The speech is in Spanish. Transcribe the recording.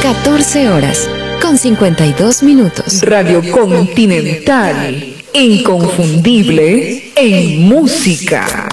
14 horas con 52 minutos. Radio Continental, inconfundible en música.